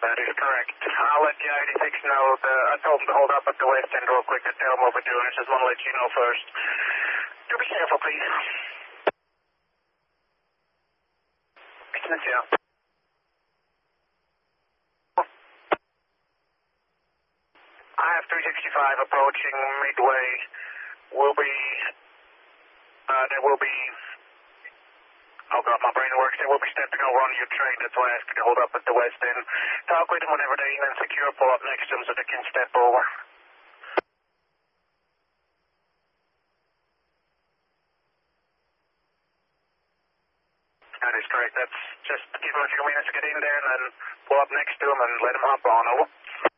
That is correct. I'll let the 86 know. I told him to hold up at the west end real quick to tell him what we're doing. I just want to let you know first. Do be careful, please. Yeah. I have 365 approaching midway. There will be, oh God, my brain works. They will be stepping over on your train. That's why I asked you to hold up at the west end. Talk with them whenever they in and secure pull up next to them so they can step over. That is correct. That's just give them a few minutes to get in there and then pull up next to them and let them hop on. Over.